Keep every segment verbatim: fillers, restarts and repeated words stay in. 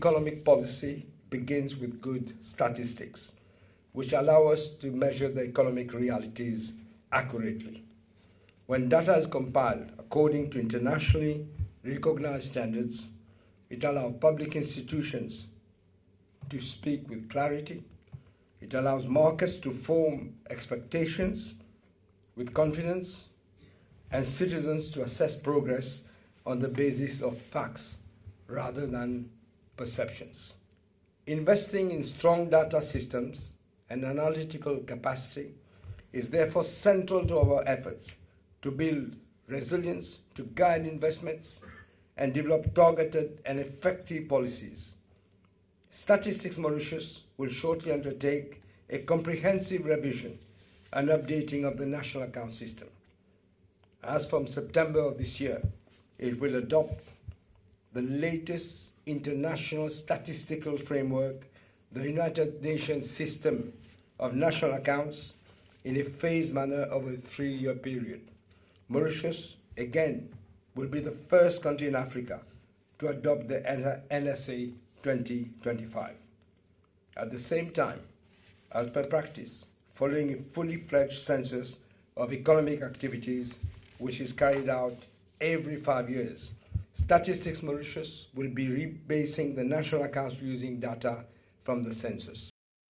economic policy begins with good statistics, which allow us to measure the economic realities accurately. When data is compiled according to internationally recognized standards, it allows public institutions to speak with clarity. It allows markets to form expectations with confidence, and citizens to assess progress on the basis of facts rather than perceptions. Investing in strong data systems and analytical capacity is therefore central to our efforts to build resilience, to guide investments, and develop targeted and effective policies. Statistics Mauritius will shortly undertake a comprehensive revision and updating of the national account system. As from September of this year, it will adopt the latest international statistical framework, the United Nations System of National Accounts, in a phased manner over a three-year period. Mauritius, again, will be the first country in Africa to adopt the N S A twenty twenty-five. At the same time, as per practice, following a fully fledged census of economic activities, which is carried out every five years, Statistics Mauritius will be rebasing the national accounts using data from the census.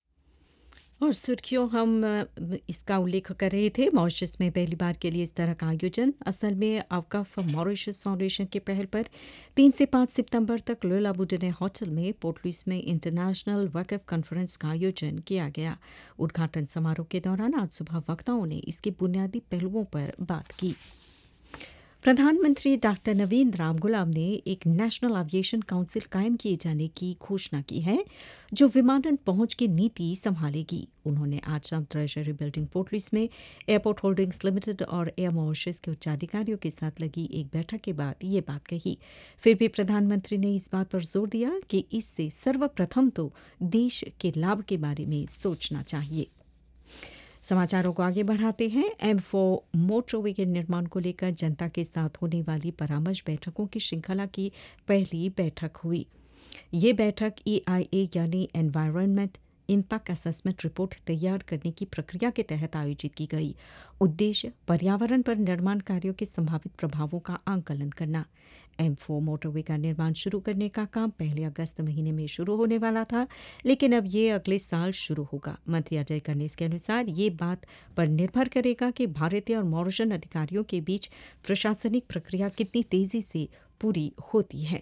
और सुर्खियों हम इसका उल्लेख कर रहे थे। Mauritius में पहली बार के लिए इस तरह का आयोजन असल में अवकाफ मॉरिशस फाउंडेशन के पहल पर तीन से पाँच सितंबर तक लोला बुडने होटल में पोर्ट लुइस में इंटरनेशनल वक़फ़ कॉन्फ्रेंस का आयोजन किया गया। उद्घाटन समारोह के दौरान आज सुबह वक्ताओं ने इसके बुनियादी पहलुओं पर बात की। प्रधानमंत्री डॉक्टर नवीन राम गुलाम ने एक नेशनल एविएशन काउंसिल कायम किए जाने की घोषणा की है जो विमानन पहुंच की नीति संभालेगी। उन्होंने आज शाम ट्रेजरी बिल्डिंग पोर्ट लुइस में एयरपोर्ट होल्डिंग्स लिमिटेड और एयर मॉरिशस के उच्चाधिकारियों के साथ लगी एक बैठक के बाद ये बात कही। फिर भी प्रधानमंत्री ने इस बात पर जोर दिया कि इससे सर्वप्रथम तो देश के लाभ के बारे में सोचना चाहिए। समाचारों को आगे बढ़ाते हैं। एम फोर मोटरवे के निर्माण को लेकर जनता के साथ होने वाली परामर्श बैठकों की श्रृंखला की पहली बैठक हुई। ये बैठक ई आई ए यानी एनवायरनमेंट इम्पैक्ट असेसमेंट रिपोर्ट तैयार करने की प्रक्रिया के तहत आयोजित की गई। उद्देश्य पर्यावरण पर निर्माण कार्यों के संभावित प्रभावों का आंकलन करना। एम फोर मोटरवे का निर्माण शुरू करने का काम पहले अगस्त महीने में शुरू होने वाला था, लेकिन अब ये अगले साल शुरू होगा। मंत्री अजय कनेस के अनुसार ये बात पर निर्भर करेगा कि भारतीय और मॉरिशन अधिकारियों के बीच प्रशासनिक प्रक्रिया कितनी तेजी से पूरी होती है।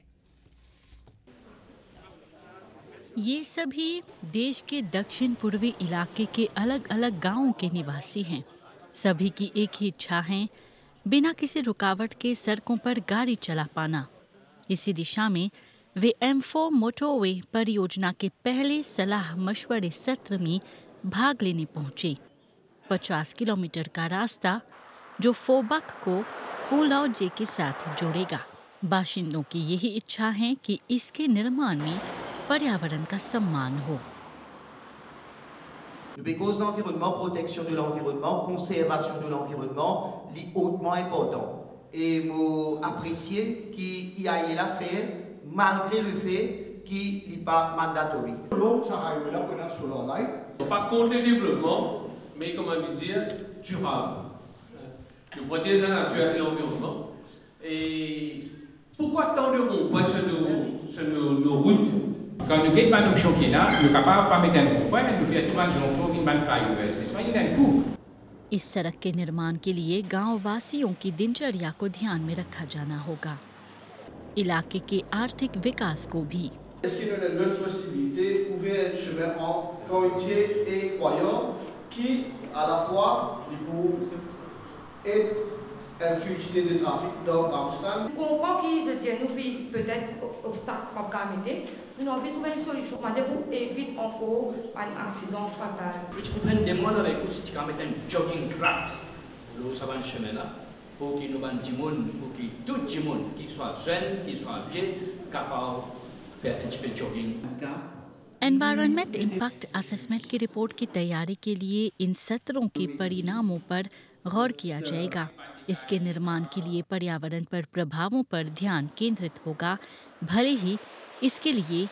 ये सभी देश के दक्षिण पूर्वी इलाके के अलग अलग गांवों के निवासी हैं। सभी की एक ही इच्छा है बिना किसी रुकावट के सड़कों पर गाड़ी चला पाना। इसी दिशा में वे एम फोर मोटरवे परियोजना के पहले सलाह मशवरे सत्र में भाग लेने पहुंचे। पचास किलोमीटर का रास्ता जो फोबक को पुलाओजे के साथ जोड़ेगा। बाशिंदों की यही इच्छा है कि इसके निर्माण में पर्यावरण का सम्मान हो। Les causes d'environnement, protection de l'environnement, conservation de l'environnement, li hautement important. Et moi apprécier qu'il y a la faire malgré le fait qu'il n'est pas mandatory. Pas contre le développement, mais comment dire, durable. De protéger la nature et l'environnement. Et pourquoi tant de convois sur nos, sur nos, nos routes? Quand nous avons une option qui est là, nous ne sommes pas mettre un convoi, nous faisons tout le monde une bonne flyover. C'est pas un coup. इस सड़क के निर्माण के लिए गांव वासियों की दिनचर्या को ध्यान में रखा जाना होगा, इलाके के आर्थिक विकास को भी। Est-ce qu'il y a une autre possibilité d'ouvrir un chemin en Caoutier et Croyant qui, à la fois, du coup, est un fluidité de trafic dans Pakistan? Je comprends qu'ils se tiennent, puis peut-être obstacle pour caminer. Nous avons envie de trouver une solution pour éviter encore un accident fatal. Je comprends des mois avec nous, si tu mettre un jogging tracks, là, ça va un chemin là, pour qu'il nous ait du monde, pour que tout le monde, qu'il soit jeune, qu'il soit vieux, capable de faire un petit peu de jogging. Environment impact assessment की report की तैयारी के लिए इन सत्रों के परिणामों पर गौर किया जाएगा। इसके निर्माण के लिए पर्यावरण पर प्रभावों पर ध्यान केंद्रित होगा, भले ही इसके लिए